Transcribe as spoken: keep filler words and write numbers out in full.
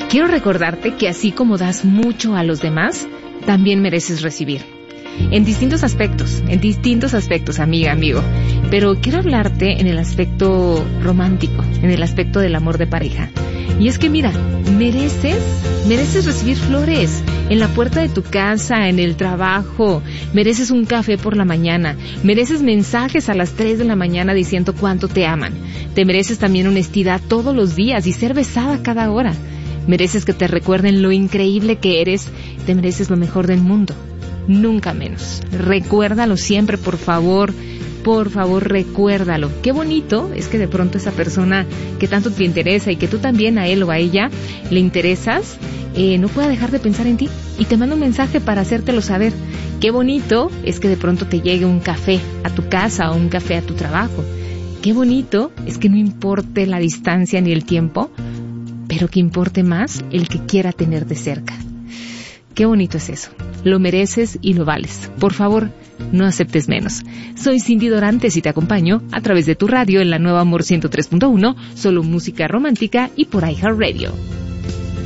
quiero recordarte que así como das mucho a los demás, también mereces recibir. En distintos aspectos, en distintos aspectos, amiga, amigo. Pero quiero hablarte en el aspecto romántico, en el aspecto del amor de pareja. Y es que mira, mereces, mereces recibir flores en la puerta de tu casa, en el trabajo. Mereces un café por la mañana. Mereces mensajes a las tres de la mañana diciendo cuánto te aman. Te mereces también honestidad todos los días y ser besada cada hora. Mereces que te recuerden lo increíble que eres. Te mereces lo mejor del mundo. Nunca menos. Recuérdalo siempre, por favor. Por favor, recuérdalo. Qué bonito es que de pronto esa persona que tanto te interesa y que tú también a él o a ella le interesas, eh, no pueda dejar de pensar en ti y te manda un mensaje para hacértelo saber. Qué bonito es que de pronto te llegue un café a tu casa o un café a tu trabajo. Qué bonito es que no importe la distancia ni el tiempo, pero que importe más el que quiera tenerte cerca. Qué bonito es eso. Lo mereces y lo vales. Por favor, no aceptes menos. Soy Cindy Dorantes y te acompaño a través de tu radio en la Nueva Amor ciento tres punto uno, solo música romántica y por iHeartRadio.